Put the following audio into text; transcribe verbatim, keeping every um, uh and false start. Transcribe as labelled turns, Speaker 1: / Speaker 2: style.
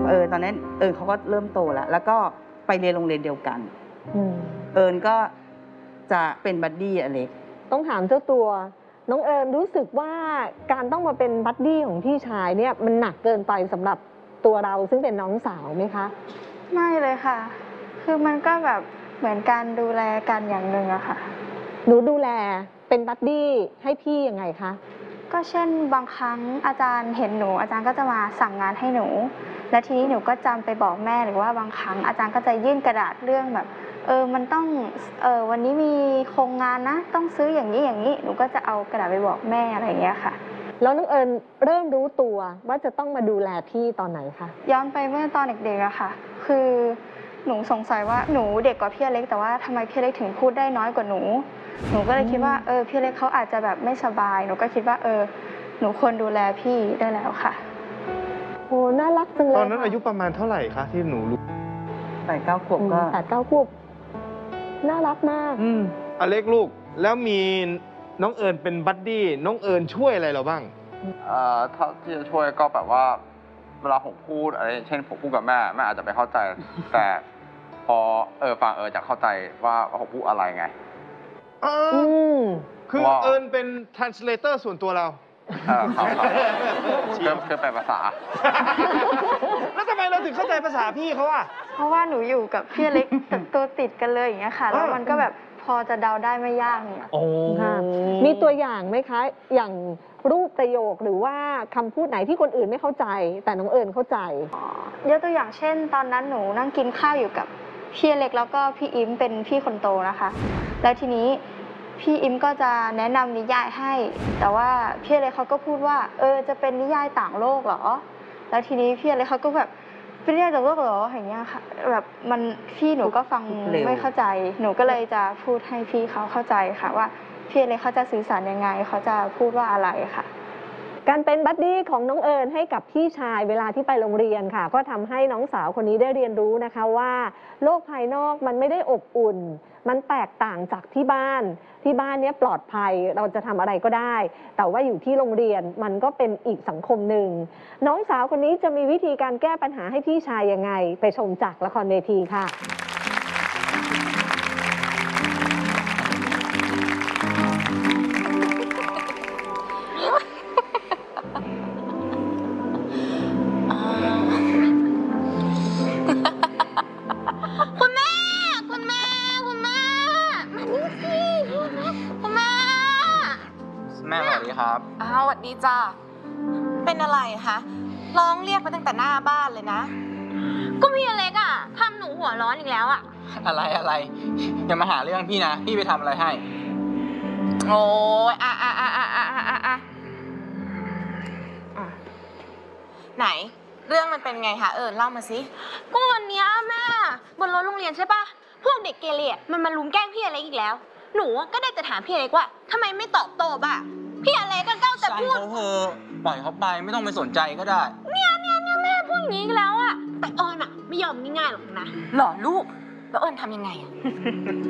Speaker 1: เออตอนนั้นเอิญเขาก็เริ่มโตแล้วแล้วก็ไปเรียนโรงเรียนเดียวกันเอิญก็จะเป็นบัดดี้อเล็ก
Speaker 2: ต้องถามเจ้าตัวน้องเอิญรู้สึกว่าการต้องมาเป็นบัดดี้ของพี่ชายเนี่ยมันหนักเกินไปสำหรับตัวเราซึ่งเป็นน้องสาวไหมคะ
Speaker 3: ไม่เลยค่ะคือมันก็แบบเหมือนการดูแลกันอย่างหนึ่งอะค่ะ
Speaker 2: หนูดูแลเป็นบัดดี้ให้พี่ยังไงคะ
Speaker 3: ก็เช่นบางครั้งอาจารย์เห็นหนูอาจารย์ก็จะมาสั่งงานให้หนูและทีนี้หนูก็จำไปบอกแม่หรือว่าบางครั้งอาจารย์ก็จะยื่นกระดาษเรื่องแบบเออมันต้องเออวันนี้มีโครงงานนะต้องซื้ออย่างนี้อย่างนี้หนูก็จะเอากระดาษไปบอกแม่อะไรอย่างเงี้ยค่ะ
Speaker 2: แล้วน้องเอิญเริ่มรู้ตัวว่าจะต้องมาดูแลพี่ตอนไหนคะ
Speaker 3: ย้อนไปเมื่อตอนเด็กๆอะค่ะคือหนูสงสัยว่าหนูเด็กกว่าพี่เล็กแต่ว่าทำไมพี่เล็กถึงพูดได้น้อยกว่าหนูหนูก็เลยคิดว่าเออพี่เล็กเขาอาจจะแบบไม่สบายหนูก็คิดว่าเออหนูควรดูแลพี่ได้แล้วค่ะ
Speaker 2: โอ้น่ารักจังเลย
Speaker 4: ตอนนั้นอายุประมาณเท่าไหร่คะที่หนูรู้
Speaker 1: แปดเก้าขวบก็
Speaker 2: แปดเก้าขวบน่ารักมาก
Speaker 4: อืมอเล็กลูกแล้วมีน้องเอิญเป็นบัดดี้น้องเอิญช่วยอะไรเราบ้าง
Speaker 5: เอ่อถ้าที่จะช่วยก็แบบว่าเวลาผมพูดอะไรเช่นผมพูดกับแม่แม่อาจจะไม่เข้าใจแต่พอเออฟังเออจะเข้าใจว่าผมพูดอะไรไง
Speaker 4: อืมคือเอิญเป็น translator ส่วนตัวเรา
Speaker 5: เออครับครับคือแปลภาษา
Speaker 4: แล้วทำไมเราถึงเข้าใจภาษาพี่เขาอ่ะ
Speaker 3: เพราะว่าหนูอยู่กับพี่เล็กตัวติดกันเลยอย่างเงี้ยค่ะแล้วมันก็แบบพอจะเดาได้ไม่ยากเนี่ย
Speaker 4: โอ้
Speaker 2: มีตัวอย่างไหมคะอย่างรูปประโยคหรือว่าคำพูดไหนที่คนอื่นไม่เข้าใจแต่น้องเอิญเข้าใจ
Speaker 3: ยกตัวอย่างเช่นตอนนั้นหนูนั่งกินข้าวอยู่กับพี่เล็กแล้วก็พี่อิ๊มเป็นพี่คนโตนะคะแล้วทีนี้พี่อิ๊มก็จะแนะนำนิยายให้แต่ว่าพี่เล็กเขาก็พูดว่าเออจะเป็นนิยายต่างโลกเหรอแล้วทีนี้พี่เล็กเขาก็แบบเป็นนิยายต่างโลกเหรออย่างเงี้ยค่ะแบบมันพี่หนูก็ฟังไม่เข้าใจหนูก็เลยจะพูดให้พี่เขาเข้าใจค่ะว่าพี่เล็กเขาจะสื่อสารยังไงเขาจะพูดว่าอะไรค่ะ
Speaker 2: การเป็นบัดดี้ของน้องเอิญให้กับพี่ชายเวลาที่ไปโรงเรียนค่ะก็ทำให้น้องสาวคนนี้ได้เรียนรู้นะคะว่าโลกภายนอกมันไม่ได้อบอุ่นมันแตกต่างจากที่บ้านที่บ้านเนี้ยปลอดภัยเราจะทำอะไรก็ได้แต่ว่าอยู่ที่โรงเรียนมันก็เป็นอีกสังคมหนึ่งน้องสาวคนนี้จะมีวิธีการแก้ปัญหาให้พี่ชายยังไงไปชมจากละครเวทีค่ะ
Speaker 6: แม่สวัสดีครับ
Speaker 7: อ้าวสวัสดีจ้าเป็นอะไรคะร้องเรียกมาตั้งแต่หน้าบ้านเลยนะ
Speaker 8: ก็พี่อเล็กอ่ะทำหนูหัวร้อนอีกแล้วอ่ะ
Speaker 6: อะไรอะไรอย่ามาหาเรื่องพี่นะพี่ไปทำอะไรให้
Speaker 7: โอ้ยอ่ะอ่ะอ่ะอ่ะอ่ะอ่ะอ่ะไหนเรื่องมันเป็นไงคะเออเล่ามาสิ
Speaker 8: ก็วันนี้แม่บนรถโรงเรียนใช่ปะพวกเด็กเกเรมันมาลุมแกล้งพี่อเล็กอีกแล้วหนูก็ได้แต่ถามพี่อเล็กว่าทำไมไม่ตอบโต้บ้างพี่อเล็กก็เก้าแต่พูด
Speaker 6: เขาเถอะปล่อยเขาไปไม่ต้องไปสนใจก็ได้
Speaker 8: เนี่ยเนี่ยเนี่ยแม่พูดอย่างนี้แล้วอะแต่เอิญอะไม่ยอมง่ายๆหรอกนะ
Speaker 7: หรอลูกแล้วเอิญทำยังไงอะ